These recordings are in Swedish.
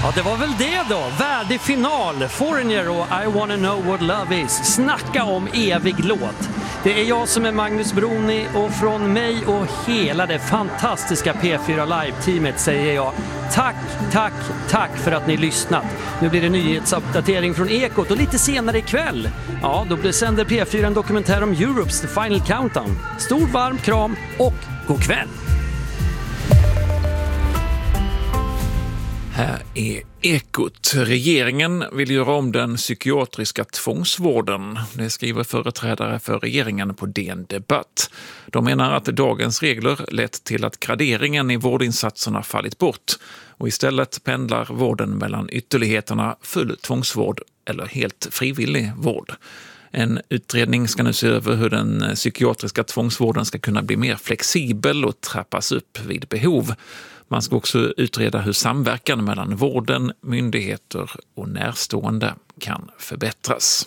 Ja, det var väl det då. Värdig final. Foreigner och I wanna know what love is. Snacka om evig låt. Det är jag som är Magnus Broni och från mig och hela det fantastiska P4 Live-teamet säger jag tack för att ni lyssnat. Nu blir det nyhetsuppdatering från Ekot och lite senare ikväll. Ja, då sänder P4 en dokumentär om Europes The Final Countdown. Stor varm kram och god kväll. Här är Ekot. Regeringen vill göra om den psykiatriska tvångsvården. Det skriver företrädare för regeringen på DN Debatt. De menar att dagens regler lett till att graderingen i vårdinsatserna fallit bort och istället pendlar vården mellan ytterligheterna full tvångsvård eller helt frivillig vård. En utredning ska nu se över hur den psykiatriska tvångsvården ska kunna bli mer flexibel och trappas upp vid behov. Man ska också utreda hur samverkan mellan vården, myndigheter och närstående kan förbättras.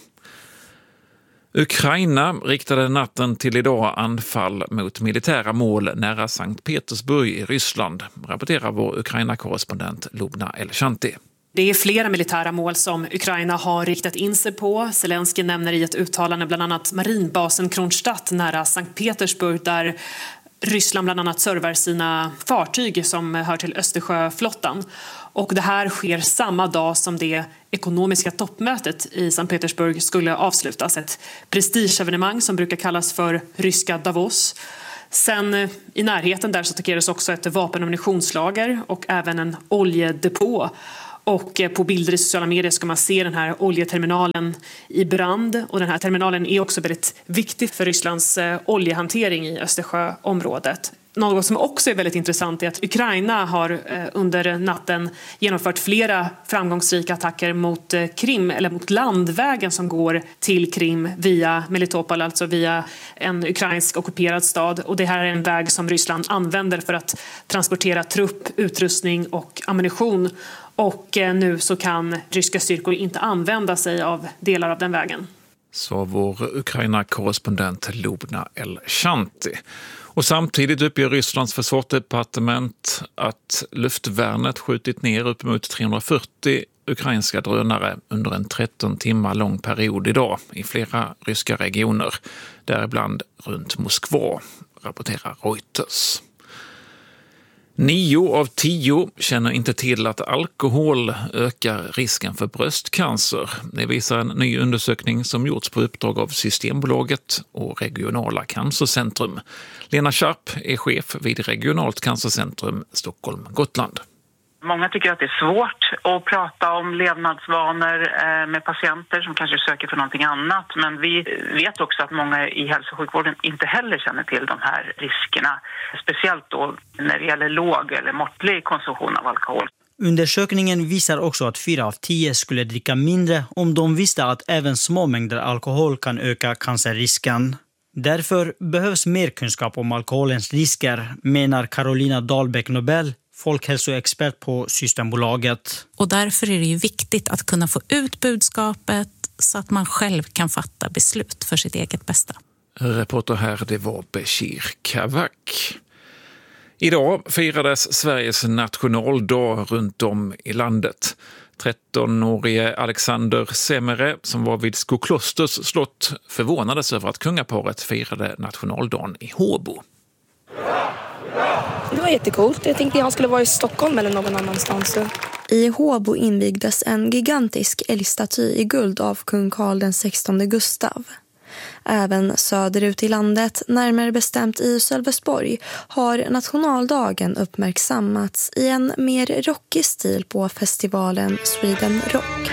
Ukraina riktade natten till idag anfall mot militära mål nära Sankt Petersburg i Ryssland, rapporterar vår Ukraina-korrespondent Lubna Elshanti. Det är flera militära mål som Ukraina har riktat in sig på. Zelensky nämner i ett uttalande bland annat marinbasen Kronstadt nära Sankt Petersburg där Ryssland bland annat servar sina fartyg som hör till Östersjöflottan. Och det här sker samma dag som det ekonomiska toppmötet i Sankt Petersburg skulle avslutas. Ett prestigeevenemang som brukar kallas för ryska Davos. Sen i närheten där så attackerades också ett vapen- och ammunitionslager och även en oljedepå. Och på bilder i sociala medier ska man se den här oljeterminalen i brand. Och den här terminalen är också väldigt viktig för Rysslands oljehantering i Östersjöområdet. Något som också är väldigt intressant är att Ukraina har under natten genomfört flera framgångsrika attacker mot Krim, eller mot landvägen som går till Krim via Melitopol, alltså via en ukrainsk ockuperad stad. Och det här är en väg som Ryssland använder för att transportera trupp, utrustning och ammunition. Och nu så kan ryska styrkor inte använda sig av delar av den vägen. Så vår Ukraina-korrespondent Lubna Elshanti. Och samtidigt uppger Rysslands försvarsdepartement att luftvärnet skjutit ner upp mot 340 ukrainska drönare under en 13 timmar lång period idag i flera ryska regioner, däribland runt Moskva, rapporterar Reuters. 9 av 10 känner inte till att alkohol ökar risken för bröstcancer. Det visar en ny undersökning som gjorts på uppdrag av Systembolaget och regionala cancercentrum. Lena Scharp är chef vid regionalt cancercentrum Stockholm-Gotland. Många tycker att det är svårt att prata om levnadsvanor med patienter som kanske söker för någonting annat. Men vi vet också att många i hälso- och sjukvården inte heller känner till de här riskerna. Speciellt då när det gäller låg eller måttlig konsumtion av alkohol. Undersökningen visar också att 4 av 10 skulle dricka mindre om de visste att även små mängder alkohol kan öka cancerrisken. Därför behövs mer kunskap om alkoholens risker, menar Carolina Dahlbäck-Nobel, folkhälsoexpert på Systembolaget. Och därför är det ju viktigt att kunna få ut budskapet så att man själv kan fatta beslut för sitt eget bästa. Reporter här, det var Beshir Kavak. Idag firades Sveriges nationaldag runt om i landet. 13-årige Alexander Semere, som var vid Skoklosters slott, förvånades över att kungaparet firade nationaldagen i Håbo. Det var jättecoolt. Jag tänkte att han skulle vara i Stockholm eller någon annanstans. I Håbo invigdes en gigantisk älgstaty i guld av kung Carl den 16 Gustav. Även söderut i landet, närmare bestämt i Sölvesborg, har nationaldagen uppmärksammats i en mer rockig stil på festivalen Sweden Rock.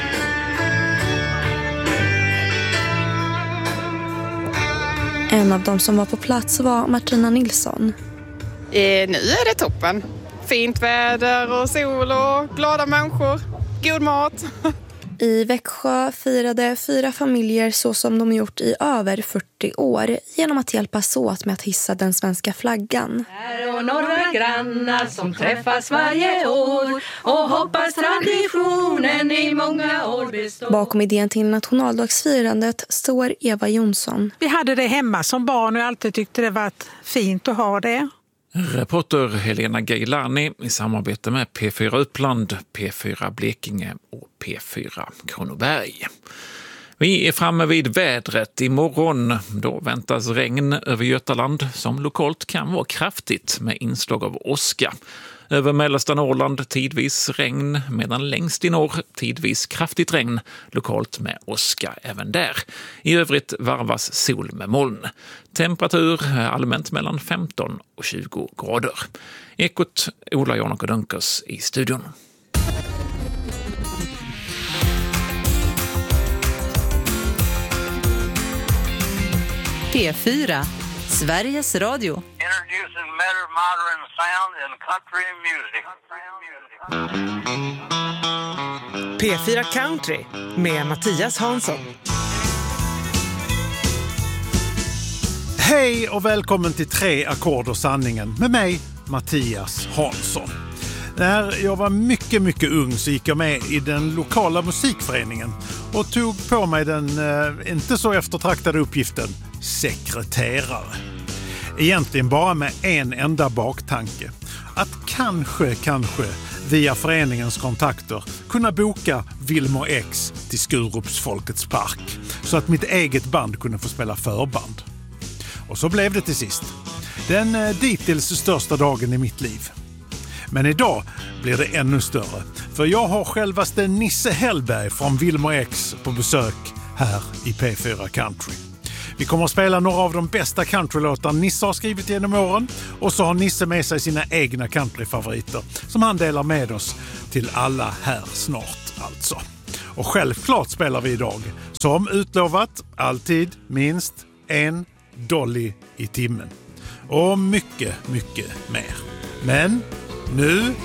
En av dem som var på plats var Martina Nilsson. Nu är det toppen. Fint väder och sol och glada människor. God mat. I Växjö firade 4 familjer så som de gjort i över 40 år genom att hjälpas åt med att hissa den svenska flaggan. Här och några grannar som träffas varje år och hoppas traditionen i många år består. Bakom idén till nationaldagsfirandet står Eva Jonsson. Vi hade det hemma som barn och jag alltid tyckte det var fint att ha det. Reporter Helena Gailani i samarbete med P4 Uppland, P4 Blekinge och P4 Kronoberg. Vi är framme vid vädret imorgon. Då väntas regn över Götaland som lokalt kan vara kraftigt med inslag av åska. Över mellersta Norrland tidvis regn, medan längst i norr tidvis kraftigt regn, lokalt med åska även där. I övrigt varvas sol med moln. Temperatur allmänt mellan 15 och 20 grader. Ekot Ola Janok och Dunkers i studion. P4, Sveriges Radio. Introducing better modern sound in country music. P4 Country med Mattias Hansson. Hej och välkommen till 3 ackord och sanningen med mig, Mattias Hansson. När jag var mycket ung så gick jag med i den lokala musikföreningen och tog på mig den inte så eftertraktade uppgiften sekreterare. Egentligen bara med en enda baktanke. Att kanske via föreningens kontakter kunna boka Wilmer X till Skurups Folkets park så att mitt eget band kunde få spela förband. Och så blev det till sist. Den dittills största dagen i mitt liv. Men idag blir det ännu större. För jag har självaste Nisse Hellberg från Wilmer X på besök här i P4 Country. Vi kommer att spela några av de bästa countrylåtar Nisse har skrivit genom åren. Och så har Nisse med sig sina egna countryfavoriter som han delar med oss till alla här snart alltså. Och självklart spelar vi idag, som utlovat, alltid minst en dolly i timmen. Och mycket mer. Men nu